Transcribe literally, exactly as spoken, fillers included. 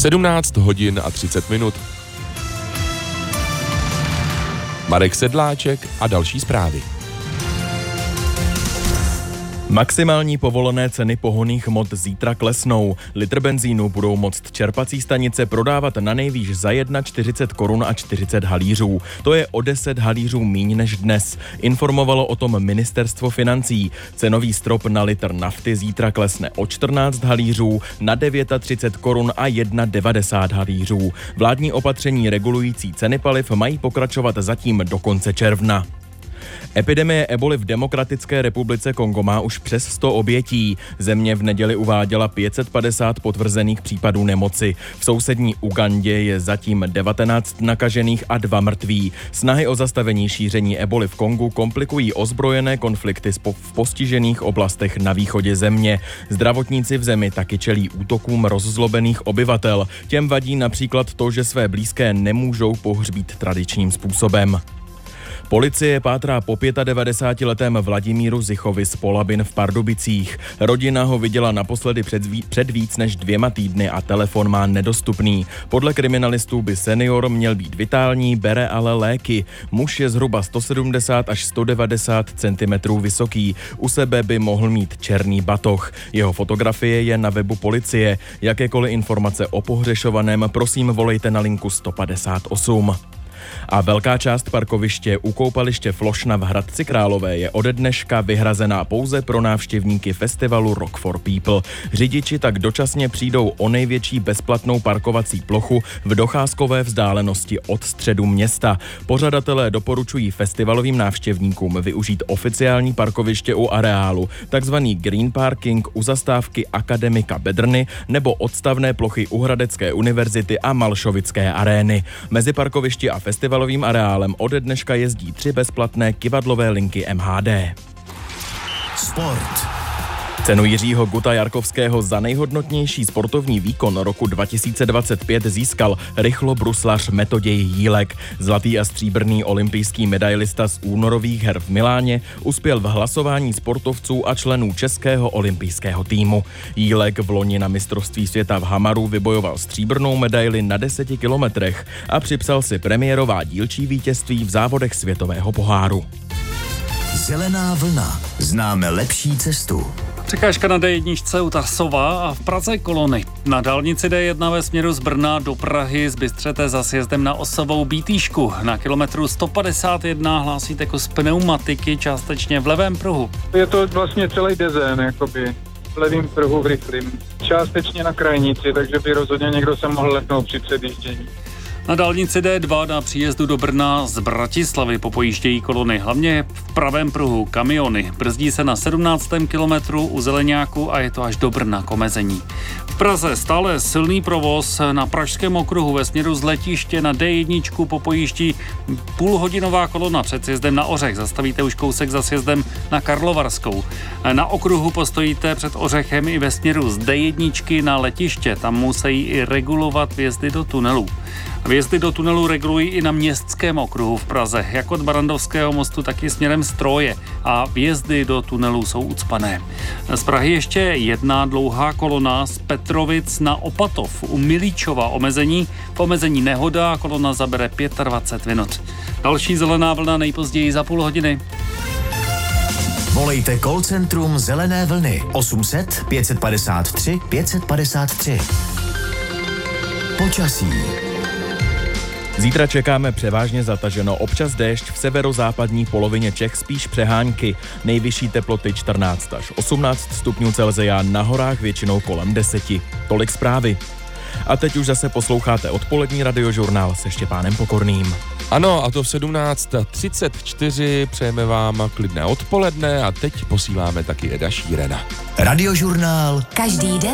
sedmnáct hodin a třicet minut. Marek Sedláček a další zprávy. Maximální povolené ceny pohonných hmot zítra klesnou. Litr benzínu budou moct čerpací stanice prodávat na nejvýš za čtyřicet jedna korun a čtyřicet halířů. To je o deset halířů míň než dnes. Informovalo o tom ministerstvo financí. Cenový strop na litr nafty zítra klesne o čtrnáct halířů na třicet devět korun a devadesát jedna halířů. Vládní opatření regulující ceny paliv mají pokračovat zatím do konce června. Epidemie eboly v Demokratické republice Kongo má už přes sto obětí. Země v neděli uváděla pět set padesát potvrzených případů nemoci. V sousední Ugandě je zatím devatenáct nakažených a dva mrtví. Snahy o zastavení šíření eboly v Kongu komplikují ozbrojené konflikty v postižených oblastech na východě země. Zdravotníci v zemi taky čelí útokům rozzlobených obyvatel. Těm vadí například to, že své blízké nemůžou pohřbít tradičním způsobem. Policie pátrá po devadesátipětiletém Vladimíru Zichovi z Polabin v Pardubicích. Rodina ho viděla naposledy před, ví, před víc než dvěma týdny a telefon má nedostupný. Podle kriminalistů by senior měl být vitální, bere ale léky. Muž je zhruba sto sedmdesát až sto devadesát centimetrů vysoký. U sebe by mohl mít černý batoh. Jeho fotografie je na webu policie. Jakékoliv informace o pohřešovaném, prosím volejte na linku sto padesát osm. A velká část parkoviště u koupaliště Flošna v Hradci Králové je ode dneška vyhrazená pouze pro návštěvníky festivalu Rock for People. Řidiči tak dočasně přijdou o největší bezplatnou parkovací plochu v docházkové vzdálenosti od středu města. Pořadatelé doporučují festivalovým návštěvníkům využít oficiální parkoviště u areálu, takzvaný green parking u zastávky Akademika Bedrny nebo odstavné plochy u Hradecké univerzity a Malšovické arény. Mezi parkovišti a festivalovým areálem ode dneška jezdí tři bezplatné kyvadlové linky M H D. Sport. Cenu Jiřího Guta Jarkovského za nejhodnotnější sportovní výkon roku dva tisíce dvacet pět získal rychlobruslař Metoděj Jílek. Zlatý a stříbrný olympijský medailista z únorových her v Miláně uspěl v hlasování sportovců a členů českého olympijského týmu. Jílek v loni na mistrovství světa v Hamaru vybojoval stříbrnou medaili na deseti kilometrech a připsal si premiérová dílčí vítězství v závodech světového poháru. Zelená vlna. Známe lepší cestu. Překážka na D jedna u Tasova a v Praze kolony. Na dálnici D jedna ve směru z Brna do Prahy z Bystřete za sjezdem na Osovou Bítýšku. Na kilometru sto padesát jedna hlásíte kus pneumatiky částečně v levém pruhu. Je to vlastně celý dezén, jakoby v levém pruhu v rychlým. Částečně na krajnici, takže by rozhodně někdo se mohl lepnout při předjíždění. Na dálnici D dva na příjezdu do Brna z Bratislavy popojíždějí kolony, hlavně v pravém pruhu kamiony. Brzdí se na sedmnáctém kilometru u Zeleňáku a je to až do Brna k omezení. V Praze stále silný provoz. Na Pražském okruhu ve směru z letiště na D jedna popojíždí půlhodinová kolona před sjezdem na Ořech. Zastavíte už kousek za sjezdem na Karlovarskou. Na okruhu postojíte před Ořechem i ve směru z D jedna na letiště. Tam musí i regulovat vjezdy do tunelů. Vjezdy do tunelu regulují i na Městském okruhu v Praze, jak od Barandovského mostu, tak i směrem Stroje a vjezdy do tunelů jsou ucpané. Z Prahy ještě jedna dlouhá kolona z Petrovic na Opatov u Milíčova omezení. V omezení nehoda kolona zabere dvacet pět minut. Další zelená vlna nejpozději za půl hodiny. Volejte call centrum Zelené vlny osm set pět padesát tři pět padesát tři. Počasí. Zítra čekáme převážně zataženo, občas déšť, v severozápadní polovině Čech spíš přehánky. Nejvyšší teploty čtrnáct až osmnáct stupňů Celsia, na horách většinou kolem deseti. Tolik zprávy. A teď už zase posloucháte odpolední radiožurnál se Štěpánem Pokorným. Ano, a to v sedmnáct třicet čtyři přejeme vám klidné odpoledne a teď posíláme taky Eda Šírena. Radiožurnál. Každý den